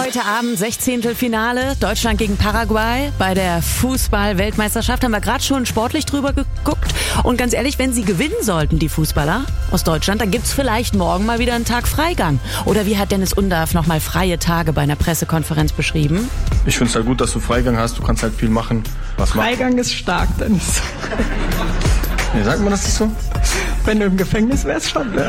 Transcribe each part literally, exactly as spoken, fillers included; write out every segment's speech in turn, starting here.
Heute Abend Sechzehntelfinale, Deutschland gegen Paraguay. Bei der Fußball-Weltmeisterschaft haben wir gerade schon sportlich drüber geguckt. Und ganz ehrlich, wenn sie gewinnen sollten, die Fußballer aus Deutschland, dann gibt's vielleicht morgen mal wieder einen Tag Freigang. Oder wie hat Dennis Undarf nochmal freie Tage bei einer Pressekonferenz beschrieben? Ich finde es ja gut, dass du Freigang hast. Du kannst halt viel machen. Was Freigang macht. Ist stark, Dennis. Nee, sagt man das nicht so? Wenn du im Gefängnis wärst, schon. Ja.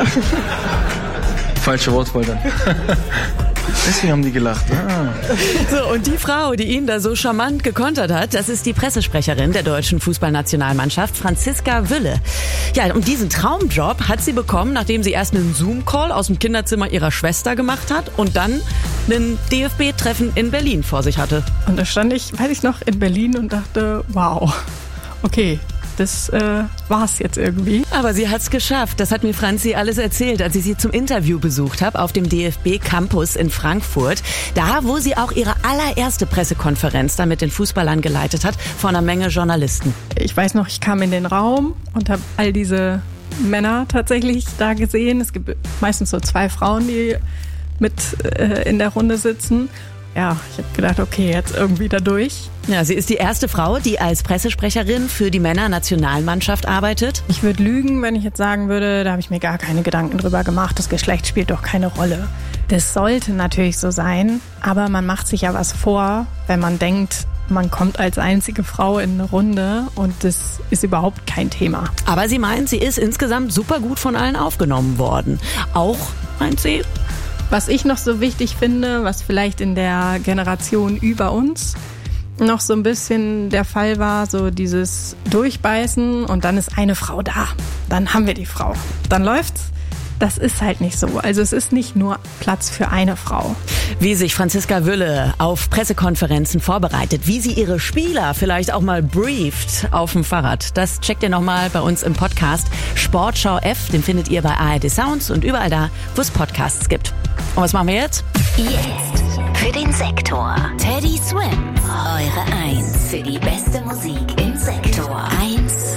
Falsche Wortwahl dann. Deswegen haben die gelacht. Ah. So, und die Frau, die ihn da so charmant gekontert hat, das ist die Pressesprecherin der deutschen Fußballnationalmannschaft, Franziska Wülle. Ja, und diesen Traumjob hat sie bekommen, nachdem sie erst einen Zoom-Call aus dem Kinderzimmer ihrer Schwester gemacht hat und dann ein D F B-Treffen in Berlin vor sich hatte. Und da stand ich, weiß ich noch, in Berlin und dachte, wow, okay. Das äh, war's jetzt irgendwie. Aber sie hat's geschafft. Das hat mir Franzi alles erzählt, als ich sie zum Interview besucht habe auf dem D F B-Campus in Frankfurt. Da, wo sie auch ihre allererste Pressekonferenz da mit den Fußballern geleitet hat, vor einer Menge Journalisten. Ich weiß noch, ich kam in den Raum und habe all diese Männer tatsächlich da gesehen. Es gibt meistens so zwei Frauen, die mit äh, in der Runde sitzen. Ja, ich habe gedacht, okay, jetzt irgendwie da durch. Ja, sie ist die erste Frau, die als Pressesprecherin für die Männernationalmannschaft arbeitet. Ich würde lügen, wenn ich jetzt sagen würde, da habe ich mir gar keine Gedanken drüber gemacht. Das Geschlecht spielt doch keine Rolle. Das sollte natürlich so sein, aber man macht sich ja was vor, wenn man denkt, man kommt als einzige Frau in eine Runde und das ist überhaupt kein Thema. Aber sie meint, sie ist insgesamt super gut von allen aufgenommen worden. Auch, meint sie, was ich noch so wichtig finde, was vielleicht in der Generation über uns noch so ein bisschen der Fall war, so dieses Durchbeißen und dann ist eine Frau da. Dann haben wir die Frau. Dann läuft's. Das ist halt nicht so. Also es ist nicht nur Platz für eine Frau. Wie sich Franziska Wülle auf Pressekonferenzen vorbereitet, wie sie ihre Spieler vielleicht auch mal brieft auf dem Fahrrad, das checkt ihr nochmal bei uns im Podcast Sportschau F. Den findet ihr bei A R D Sounds und überall da, wo es Podcasts gibt. Und was machen wir jetzt? Jetzt für den Sektor Teddy Swims, eure Eins für die beste Musik im Sektor eins.